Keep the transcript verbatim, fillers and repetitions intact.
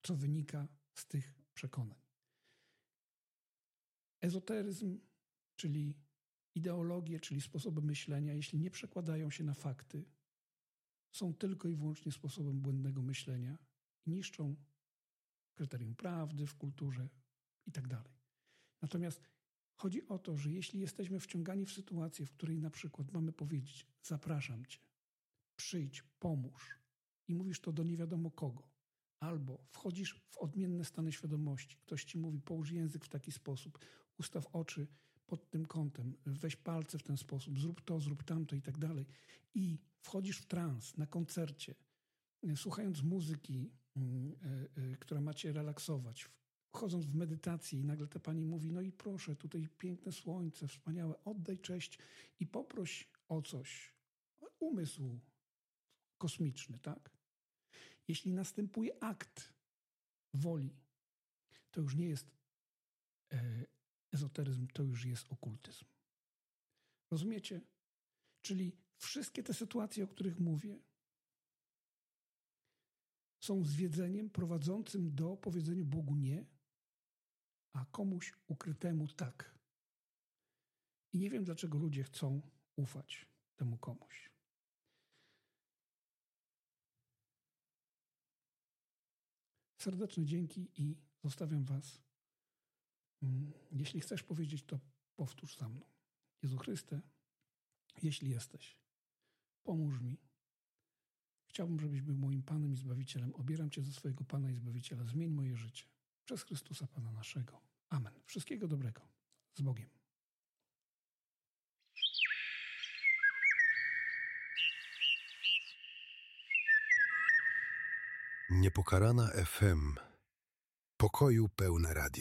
co wynika z tych przekonań. Ezoteryzm, czyli ideologie, czyli sposoby myślenia, jeśli nie przekładają się na fakty, są tylko i wyłącznie sposobem błędnego myślenia i niszczą kryterium prawdy w kulturze i tak dalej. Natomiast chodzi o to, że jeśli jesteśmy wciągani w sytuację, w której na przykład mamy powiedzieć: zapraszam cię, przyjdź, pomóż, i mówisz to do nie wiadomo kogo, albo wchodzisz w odmienne stany świadomości, ktoś ci mówi: połóż język w taki sposób, ustaw oczy pod tym kątem, weź palce w ten sposób, zrób to, zrób tamto i tak dalej, i wchodzisz w trans na koncercie, słuchając muzyki, yy, yy, która ma cię relaksować, wchodząc w medytację, i nagle ta pani mówi: no i proszę, tutaj piękne słońce, wspaniałe, oddaj cześć i poproś o coś. Umysł kosmiczny, tak? Jeśli następuje akt woli, to już nie jest e, ezoteryzm, to już jest okultyzm. Rozumiecie? Czyli wszystkie te sytuacje, o których mówię, są zwiedzeniem prowadzącym do powiedzenia Bogu nie, a komuś ukrytemu tak. I nie wiem, dlaczego ludzie chcą ufać temu komuś. Serdeczne dzięki i zostawiam was. Jeśli chcesz powiedzieć, to powtórz za mną. Jezu Chryste, jeśli jesteś, pomóż mi. Chciałbym, żebyś był moim Panem i Zbawicielem. Obieram Cię za swojego Pana i Zbawiciela. Zmień moje życie. Przez Chrystusa Pana naszego. Amen. Wszystkiego dobrego. Z Bogiem. Niepokalana F M. Pokoju pełne radio.